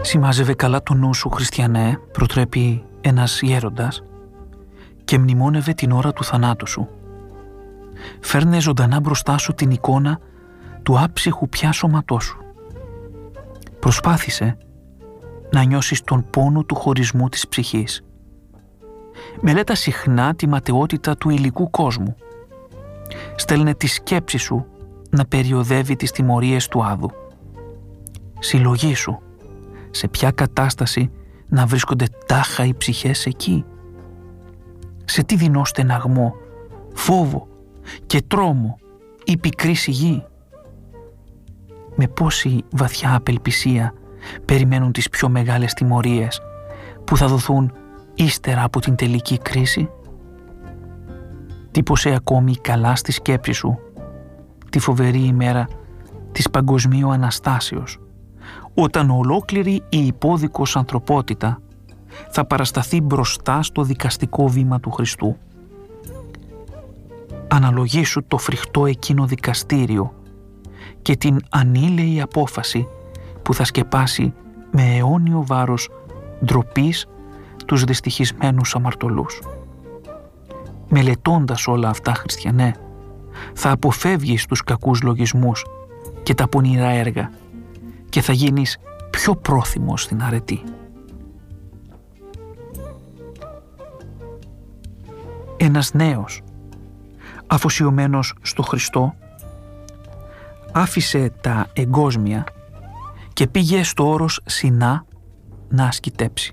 Σημάζευε καλά το νου σου, χριστιανέ, προτρέπει ένας γέροντας, και μνημόνευε την ώρα του θανάτου σου. Φέρνε ζωντανά μπροστά σου την εικόνα του άψυχου πια σώματός σου. Προσπάθησε να νιώσεις τον πόνο του χωρισμού της ψυχής. Μελέτα συχνά τη ματαιότητα του υλικού κόσμου. Στέλνε τη σκέψη σου να περιοδεύει τις τιμωρίες του άδου. Συλλογήσου σε ποια κατάσταση να βρίσκονται τάχα οι ψυχές εκεί. Σε τι δεινό στεναγμό, φόβο και τρόμο η πικρή σιγή. Με πόση βαθιά απελπισία περιμένουν τις πιο μεγάλες τιμωρίες που θα δοθούν ύστερα από την τελική κρίση. Τύπωσε ακόμη καλά στη σκέψη σου τη φοβερή ημέρα της Παγκοσμίου Αναστάσεως, όταν ολόκληρη η υπόδικος ανθρωπότητα θα παρασταθεί μπροστά στο δικαστικό βήμα του Χριστού. Αναλογήσου το φρικτό εκείνο δικαστήριο και την ανήλαιη απόφαση που θα σκεπάσει με αιώνιο βάρος ντροπής τους δυστυχισμένους αμαρτωλούς. Μελετώντας όλα αυτά, χριστιανέ, θα αποφεύγεις τους κακούς λογισμούς και τα πονηρά έργα και θα γίνεις πιο πρόθυμος στην αρετή. Ένας νέος, αφοσιωμένος στο Χριστό, άφησε τα εγκόσμια και πήγε στο όρος Σινά να ασκητέψει.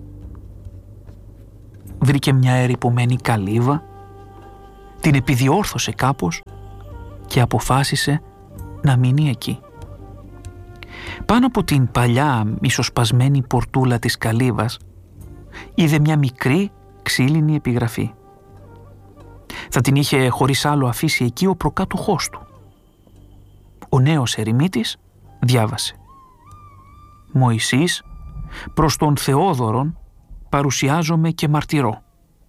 Βρήκε μια ερειπωμένη καλύβα, την επιδιόρθωσε κάπως και αποφάσισε να μείνει εκεί. Πάνω από την παλιά μισοσπασμένη πορτούλα της καλύβας είδε μια μικρή ξύλινη επιγραφή. Θα την είχε χωρίς άλλο αφήσει εκεί ο προκάτοχός του. Ο νέος ερημίτης διάβασε: «Μωυσής, προς τον Θεόδωρον παρουσιάζομαι και μαρτυρώ».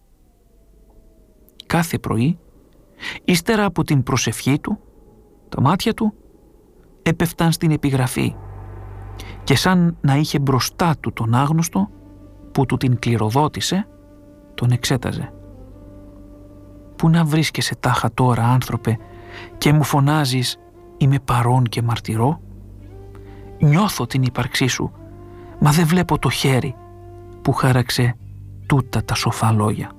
Κάθε πρωί, ύστερα από την προσευχή του, τα μάτια του έπεφταν στην επιγραφή και σαν να είχε μπροστά του τον άγνωστο που του την κληροδότησε, τον εξέταζε. «Πού να βρίσκεσαι τάχα τώρα, άνθρωπε, και μου φωνάζεις «Είμαι παρών και μαρτυρώ»? Νιώθω την ύπαρξή σου, μα δεν βλέπω το χέρι που χάραξε τούτα τα σοφά λόγια».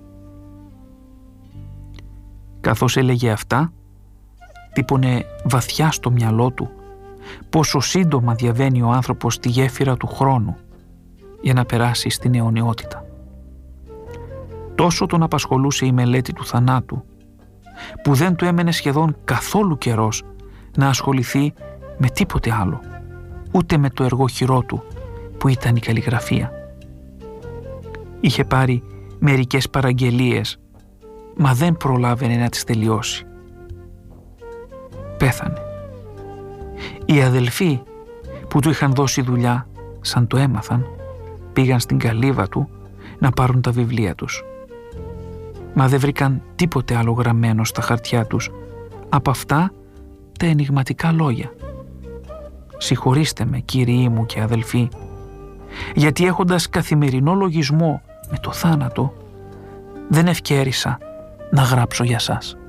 Καθώς έλεγε αυτά, τύπωνε βαθιά στο μυαλό του πόσο σύντομα διαβαίνει ο άνθρωπος τη γέφυρα του χρόνου για να περάσει στην αιωνιότητα. Τόσο τον απασχολούσε η μελέτη του θανάτου, που δεν του έμενε σχεδόν καθόλου καιρός να ασχοληθεί με τίποτε άλλο, ούτε με το εργόχειρό του που ήταν η καλλιγραφία. Είχε πάρει μερικές παραγγελίες, μα δεν προλάβαινε να τις τελειώσει. Πέθανε. Οι αδελφοί που του είχαν δώσει δουλειά, σαν το έμαθαν, πήγαν στην καλύβα του να πάρουν τα βιβλία τους. Μα δεν βρήκαν τίποτε άλλο γραμμένο στα χαρτιά τους από αυτά τα ενιγματικά λόγια. «Συγχωρήστε με, κύριοι μου και αδελφοί, γιατί έχοντας καθημερινό λογισμό με το θάνατο, δεν ευκαίρισα να γράψω για σας».